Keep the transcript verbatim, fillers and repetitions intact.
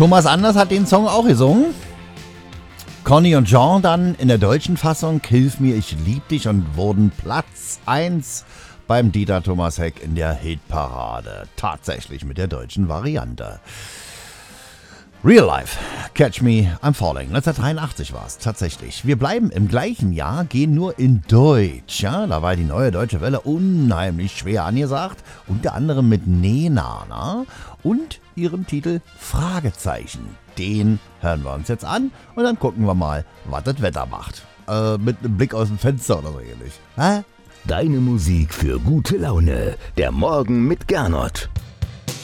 Thomas Anders hat den Song auch gesungen. Conny und Jean dann in der deutschen Fassung Hilf mir, ich lieb dich und wurden Platz eins beim Dieter Thomas Heck in der Hitparade. Tatsächlich mit der deutschen Variante. Real Life, Catch Me, I'm Falling. neunzehnhundertdreiundachtzig war es tatsächlich. Wir bleiben im gleichen Jahr, gehen nur in Deutsch. Ja, da war die neue Deutsche Welle unheimlich schwer angesagt. Unter anderem mit Nenana und ihrem Titel Fragezeichen. Den hören wir uns jetzt an und dann gucken wir mal, was das Wetter macht. Äh, mit einem Blick aus dem Fenster oder so ähnlich. Hä? Deine Musik für gute Laune. Der Morgen mit Gernot.